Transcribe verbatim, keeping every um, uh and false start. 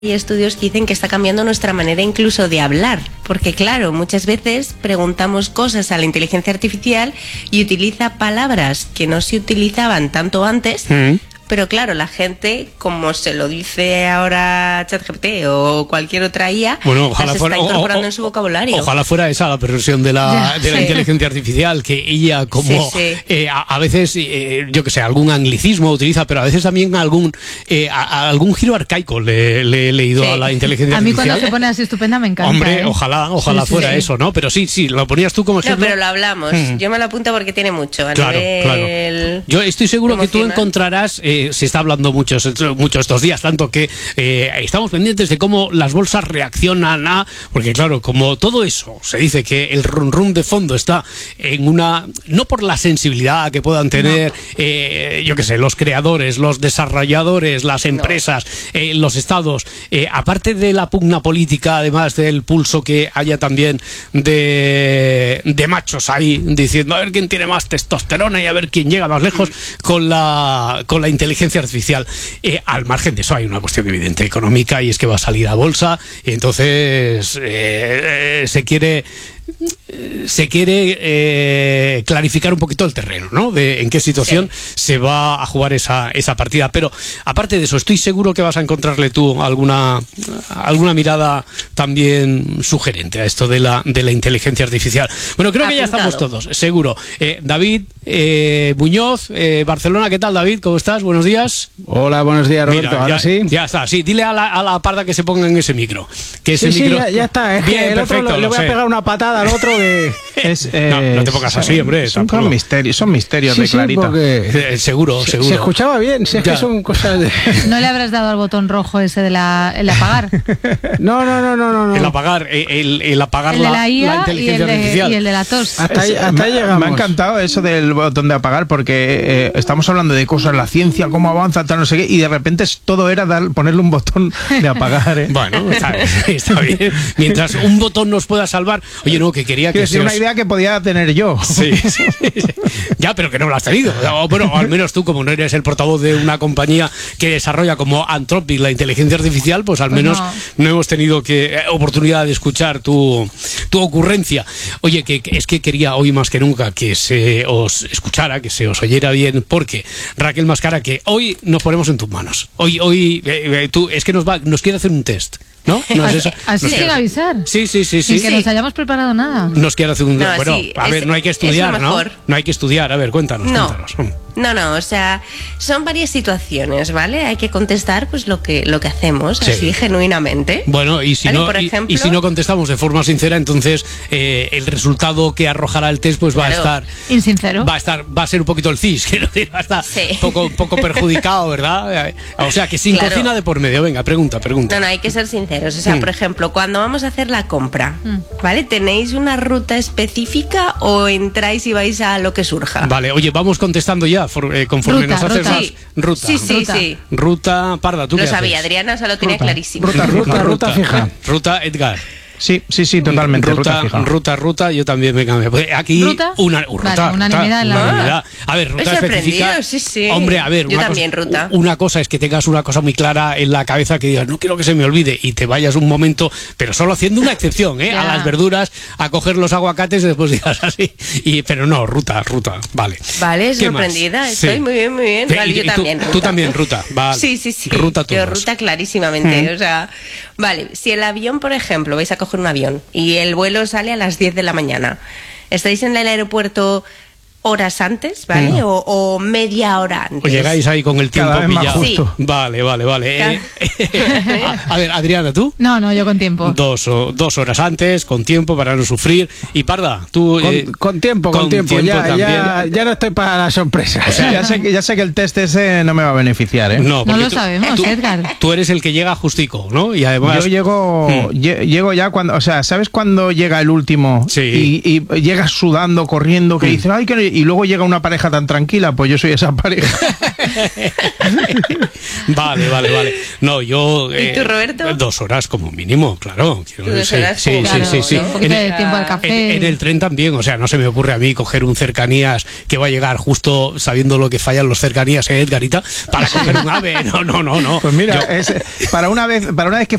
Hay estudios que dicen que está cambiando nuestra manera incluso de hablar, porque claro, muchas veces preguntamos cosas a la inteligencia artificial y utiliza palabras que no se utilizaban tanto antes, mm. pero claro, la gente, como se lo dice ahora ChatGPT o cualquier otra I A, bueno, ojalá las fuera, está incorporando o, o, en su vocabulario. Ojalá fuera esa la versión de la, de la sí. inteligencia artificial, que ella como sí, sí. Eh, a, a veces, eh, yo que sé, algún anglicismo utiliza, pero a veces también algún eh, a, a algún giro arcaico le, le he leído sí. a la inteligencia a mí artificial. A mí cuando se pone así estupenda me encanta. Hombre, ¿eh? ojalá, ojalá sí, fuera sí, sí. eso, ¿no? Pero sí, sí, lo ponías tú como ejemplo. No, pero lo hablamos. Mm. Yo me lo apunto porque tiene mucho a claro, nivel claro. Yo estoy seguro emocional. Que tú encontrarás, eh, se está hablando mucho, mucho estos días, tanto que eh, estamos pendientes de cómo las bolsas reaccionan a, porque claro, como todo eso se dice que el rum rum de fondo está en una, no por la sensibilidad que puedan tener no. eh, yo qué sé, los creadores, los desarrolladores, las empresas, no. eh, los estados, eh, aparte de la pugna política, además del pulso que haya también de, de machos ahí diciendo a ver quién tiene más testosterona y a ver quién llega más lejos mm. con la con la inteligencia artificial. Eh, al margen de eso hay una cuestión evidente económica, y es que va a salir a bolsa, y entonces eh, eh, se quiere se quiere eh, clarificar un poquito el terreno, ¿no? De en qué situación sí. se va a jugar esa, esa partida. Pero aparte de eso, estoy seguro que vas a encontrarle tú alguna alguna mirada también sugerente a esto de la de la inteligencia artificial. Bueno, creo Apuntado. que ya estamos todos, seguro. Eh, David eh, Muñoz, eh, Barcelona, ¿qué tal, David? ¿Cómo estás? Buenos días. Hola, buenos días, Roberto. Mira, Ahora ya, sí. Ya está, sí. Dile a la, a la parda que se ponga en ese micro. Que ese sí, micro... sí, ya, ya está. Es Bien, que el perfecto, otro le, le voy sé. a pegar una patada al otro que... Es, eh, no, no te pongas así, hombre. Son, son misterios, son misterios sí, de Clarita. Sí, porque... eh, seguro, se, seguro. Se escuchaba bien, si es ya. que son cosas de... ¿No le habrás dado al botón rojo ese de la, el apagar? No, no, no, no, no. El apagar, el, el apagar el la, de la, I A la inteligencia y el de, artificial. Y el de la tos. Hasta ahí, hasta ahí llegamos. Me ha encantado eso del botón de apagar, porque eh, estamos hablando de cosas, la ciencia, cómo avanza, tal, no sé qué, y de repente todo era dar, ponerle un botón de apagar. ¿eh? Bueno, está, está bien. Mientras un botón nos pueda salvar. Oye, no, que quería que... Es una idea que podía tener yo. Sí, sí, sí. Ya, pero que no lo has tenido. O, bueno, al menos tú, como no eres el portavoz de una compañía que desarrolla como Anthropic la inteligencia artificial, pues al pues menos no. no hemos tenido que eh, oportunidad de escuchar tu, tu ocurrencia. Oye, que, que es que quería hoy más que nunca que se os escuchara, que se os oyera bien, porque Raquel Mascara, que hoy nos ponemos en tus manos. Hoy, hoy eh, tú, es que nos va, nos quiere hacer un test. ¿No? ¿No es eso? Así sin quiere... avisar. Sí, sí, sí, sí. Sin que sí. nos hayamos preparado nada. Nos quiere hacer un... No, bueno, sí, a es, ver, no hay que estudiar, ¿no? No hay que estudiar. A ver, cuéntanos, no. cuéntanos. No, no, o sea, son varias situaciones, ¿vale? Hay que contestar pues lo que lo que hacemos, sí. así genuinamente. Bueno, y si, ¿vale? no, Por y, ejemplo, y si no contestamos de forma sincera, entonces eh, el resultado que arrojará el test pues va claro. a estar... Insincero. Va a estar, va a ser un poquito el cis, quiero decir, va a estar sí. poco, poco perjudicado, ¿verdad? O sea, que sin claro. cocina de por medio. Venga, pregunta, pregunta. No, no, hay que ser sinceros. O sea, mm. por ejemplo, cuando vamos a hacer la compra, mm. ¿vale? ¿Tenéis una ruta específica o entráis y vais a lo que surja? Vale, oye, vamos contestando ya, for, eh, conforme ruta, nos haces ruta. más. Sí. Ruta. Sí, sí, ruta. sí. Ruta, Parda, ¿tú lo qué sabía, haces? Adriana, o sea, lo tenía ruta. clarísimo. Ruta, ruta, ruta, ruta fija. Ruta, Edgar. Sí, sí, sí, totalmente. Ruta, ruta, ruta, ruta, yo también me cambio. Aquí ¿Ruta? una uh, ruta, vale, unanimidad en la unanimidad. A ver, ruta específica. Sí, sí. Hombre, a ver, yo una también cosa, ruta. Una cosa es que tengas una cosa muy clara en la cabeza que digas, no quiero que se me olvide y te vayas un momento, pero solo haciendo una excepción, ¿eh? Ya. A las verduras, a coger los aguacates y después digas así. Y, pero no, ruta, ruta, vale. Vale, sorprendida, más? estoy sí. muy bien, muy bien. Sí, Vale, y, yo y también. Tú, ruta. tú también, ruta, vale. Sí, sí, sí. Ruta yo todos. ruta clarísimamente. Mm. O sea, vale, si el avión, por ejemplo, vais a coger un avión y el vuelo sale a las diez de la mañana, ¿estáis en el aeropuerto horas antes, ¿vale? Mm. O, o media hora antes. O llegáis ahí con el tiempo Cada vez más pillado. justo. Sí. Vale, vale, vale. Eh, a, a ver, Adriana, ¿tú? No, no, yo con tiempo. Dos, o, dos horas antes, con tiempo para no sufrir. Y Parda, tú... Con, eh, con tiempo, con, con tiempo. tiempo ya, ya, ya no estoy para la sorpresa. O sea, ya sé, que, ya sé que el test ese no me va a beneficiar, ¿eh? No, No lo tú, sabemos, tú, Edgar. Tú eres el que llega justico, ¿no? Y además... Yo llego, Hmm. lle- llego ya cuando, o sea, ¿sabes cuando llega el último Sí. y, y llegas sudando, corriendo, que Hmm. dices, ay, que y luego llega una pareja tan tranquila, pues yo soy esa pareja. Vale, vale, vale. No, yo... ¿Y tú, Roberto? Dos horas como mínimo, claro. Quiero Dos decir, horas sí, como sí, Claro, sí, sí. Un poquito de tiempo al café. En, en el tren también, o sea, no se me ocurre a mí coger un cercanías que va a llegar justo sabiendo lo que fallan los cercanías, ¿eh, Edgarita? Para coger un ave. No, no, no, no. Pues mira, Yo- es, para una vez, para una vez que